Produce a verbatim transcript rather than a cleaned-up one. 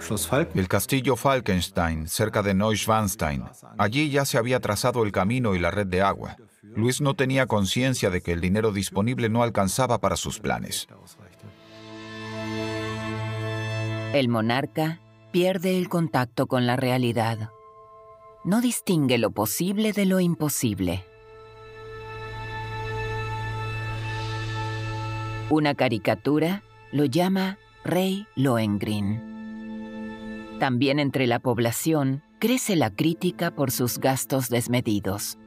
El castillo Falkenstein, cerca de Neuschwanstein. Allí ya se había trazado el camino y la red de agua. Luis no tenía conciencia de que el dinero disponible no alcanzaba para sus planes. El monarca pierde el contacto con la realidad. No distingue lo posible de lo imposible. Una caricatura lo llama Rey Lohengrin. También entre la población crece la crítica por sus gastos desmedidos.